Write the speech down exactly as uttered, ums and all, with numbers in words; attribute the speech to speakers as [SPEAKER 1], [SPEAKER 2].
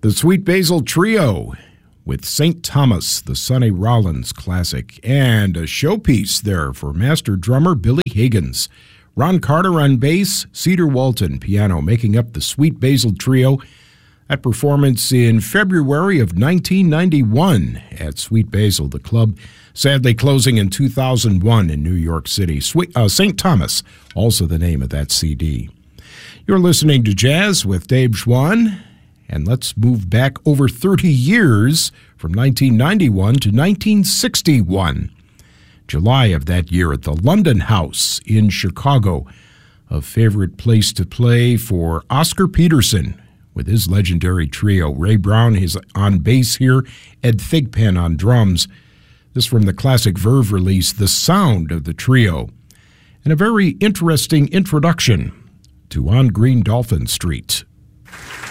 [SPEAKER 1] The Sweet Basil Trio with Saint Thomas, the Sonny Rollins classic, and a showpiece there for master drummer Billy Higgins. Ron Carter on bass, Cedar Walton piano, making up the Sweet Basil Trio. That performance in February of nineteen ninety-one at Sweet Basil, the club sadly closing in two thousand one in New York City. Sweet, uh, Saint Thomas, also the name of that C D. You're listening to Jazz with Dave Schwann. And let's move back over thirty years from nineteen ninety-one to nineteen sixty-one. July of that year at the London House in Chicago, a favorite place to play for Oscar Peterson with his legendary trio. Ray Brown is on bass here, Ed Thigpen on drums. This from the classic Verve release, The Sound of the Trio. And a very interesting introduction to On Green Dolphin Street.